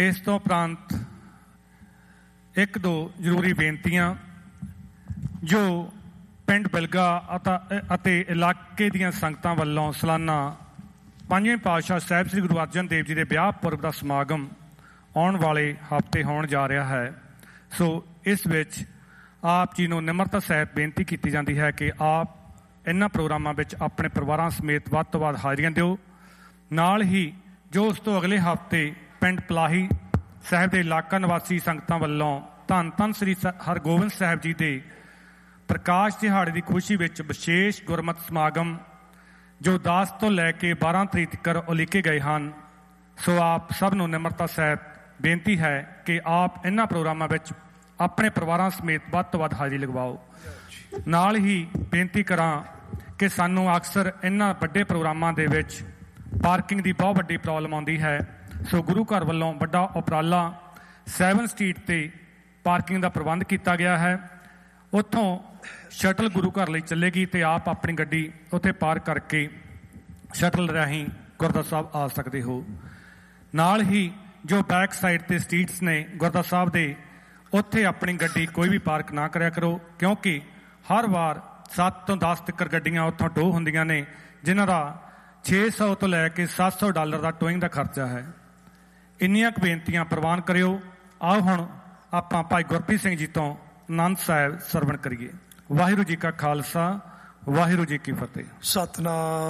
ਇਸ ਤੋਂ ਉਪਰੰਤ ਇੱਕ ਦੋ ਜ਼ਰੂਰੀ ਬੇਨਤੀਆਂ ਜੋ ਪਿੰਡ ਬਿਲਗਾ ਅਤੇ ਇਲਾਕੇ ਦੀਆਂ ਸੰਗਤਾਂ ਵੱਲੋਂ ਸਾਲਾਨਾ ਪੰਜਵੇਂ ਪਾਤਸ਼ਾਹ ਸਾਹਿਬ ਸ੍ਰੀ ਗੁਰੂ ਅਰਜਨ ਦੇਵ ਜੀ ਦੇ ਵਿਆਹ ਪੁਰਬ ਦਾ ਸਮਾਗਮ ਆਉਣ ਵਾਲੇ ਹਫ਼ਤੇ ਹੋਣ ਜਾ ਰਿਹਾ ਹੈ। ਸੋ ਇਸ ਵਿੱਚ ਆਪ ਜੀ ਨੂੰ ਨਿਮਰਤਾ ਸਹਿਤ ਬੇਨਤੀ ਕੀਤੀ ਜਾਂਦੀ ਹੈ ਕਿ ਆਪ ਇਹਨਾਂ ਪ੍ਰੋਗਰਾਮਾਂ ਵਿੱਚ ਆਪਣੇ ਪਰਿਵਾਰਾਂ ਸਮੇਤ ਵੱਧ ਤੋਂ ਵੱਧ ਹਾਜ਼ਰੀਆਂ ਦਿਓ। ਨਾਲ ਹੀ ਜੋ ਉਸ ਤੋਂ ਅਗਲੇ ਹਫ਼ਤੇ ਪਿੰਡ ਪਲਾਹੀ ਸਾਹਿਬ ਦੇ ਇਲਾਕਾ ਨਿਵਾਸੀ ਸੰਗਤਾਂ ਵੱਲੋਂ ਧੰਨ ਧੰਨ ਸ੍ਰੀ ਹਰਗੋਬਿੰਦ ਸਾਹਿਬ ਜੀ ਦੇ ਪ੍ਰਕਾਸ਼ ਦਿਹਾੜੇ ਦੀ ਖੁਸ਼ੀ ਵਿੱਚ ਵਿਸ਼ੇਸ਼ ਗੁਰਮਤਿ ਸਮਾਗਮ ਜੋ 10 ਤੋਂ ਲੈ ਕੇ 12 ਤਰੀਕ ਤੱਕ ਉਲੀਕੇ ਗਏ ਹਨ। ਸੋ ਆਪ ਸਭ ਨੂੰ ਨਿਮਰਤਾ ਸਹਿਤ ਬੇਨਤੀ ਹੈ ਕਿ ਆਪ ਇਹਨਾਂ ਪ੍ਰੋਗਰਾਮਾਂ ਵਿੱਚ ਆਪਣੇ ਪਰਿਵਾਰਾਂ ਸਮੇਤ ਵੱਧ ਤੋਂ ਵੱਧ ਹਾਜ਼ਰੀ ਲਗਵਾਓ। ਨਾਲ ਹੀ ਬੇਨਤੀ ਕਰਾਂ ਕਿ ਸਾਨੂੰ ਅਕਸਰ ਇਹਨਾਂ ਵੱਡੇ ਪ੍ਰੋਗਰਾਮਾਂ ਦੇ ਵਿੱਚ ਪਾਰਕਿੰਗ ਦੀ ਬਹੁਤ ਵੱਡੀ ਪ੍ਰੋਬਲਮ ਆਉਂਦੀ ਹੈ। ਸੋ ਗੁਰੂ ਘਰ ਵੱਲੋਂ ਵੱਡਾ ਉਪਰਾਲਾ 7 ਸਟਰੀਟ 'ਤੇ ਪਾਰਕਿੰਗ ਦਾ ਪ੍ਰਬੰਧ ਕੀਤਾ ਗਿਆ ਹੈ। ਉੱਥੋਂ ਸ਼ਟਲ ਗੁਰੂ ਘਰ ਲਈ ਚੱਲੇਗੀ ਅਤੇ ਆਪ ਆਪਣੀ ਗੱਡੀ ਉੱਥੇ ਪਾਰਕ ਕਰਕੇ ਸ਼ਟਲ ਰਾਹੀਂ ਗੁਰਦੁਆਰਾ ਸਾਹਿਬ ਆ ਸਕਦੇ ਹੋ। ਨਾਲ ਹੀ ਜੋ ਬੈਕ ਸਾਈਡ 'ਤੇ ਸਟਰੀਟਸ ਨੇ ਗੁਰਦੁਆਰਾ ਸਾਹਿਬ ਦੇ, ਉੱਥੇ ਆਪਣੀ ਗੱਡੀ ਕੋਈ ਵੀ ਪਾਰਕ ਨਾ ਕਰਿਆ ਕਰੋ, ਕਿਉਂਕਿ ਹਰ ਵਾਰ 7 ਤੋਂ 10 ਤੱਕ ਗੱਡੀਆਂ ਉੱਥੋਂ ਟੋ ਹੁੰਦੀਆਂ ਨੇ, ਜਿਨ੍ਹਾਂ ਦਾ $600 ਤੋਂ ਲੈ ਕੇ $700 ਦਾ ਟੋਇੰਗ ਦਾ ਖਰਚਾ ਹੈ। ਇੰਨੀਆਂ ਕੁ ਬੇਨਤੀਆਂ ਪ੍ਰਵਾਨ ਕਰਿਓ। ਆਓ ਹੁਣ ਆਪਾਂ ਭਾਈ ਗੁਰਪ੍ਰੀਤ ਸਿੰਘ ਜੀ ਤੋਂ ਆਨੰਦ ਸਾਹਿਬ ਸਰਵਣ ਕਰੀਏ। ਵਾਹਿਗੁਰੂ ਜੀ ਕਾ ਖਾਲਸਾ, ਵਾਹਿਗੁਰੂ ਜੀ ਕੀ ਫਤਿਹ। ਸਤਿਨਾਮ।